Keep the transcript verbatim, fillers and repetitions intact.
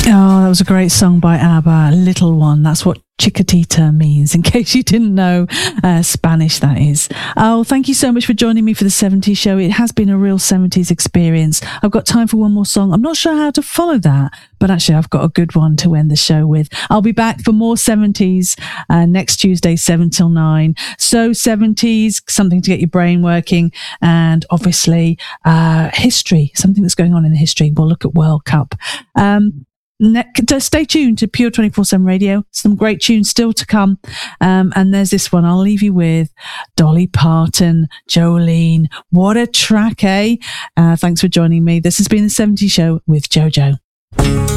Oh, that was a great song by ABBA, Little One. That's what Chiquitita means, in case you didn't know, uh, Spanish that is. Oh, thank you so much for joining me for the seventies show. It has been a real seventies experience. I've got time for one more song. I'm not sure how to follow that, but actually I've got a good one to end the show with. I'll be back for more seventies uh, next Tuesday, seven till nine. So seventies, something to get your brain working, and obviously uh, history, something that's going on in the history. We'll look at World Cup. Um, Ne- stay tuned to Pure twenty-four seven Radio. Some great tunes still to come. Um, and there's this one I'll leave you with. Dolly Parton, Jolene. What a track, eh? Uh, thanks for joining me. This has been the seventies show with JoJo.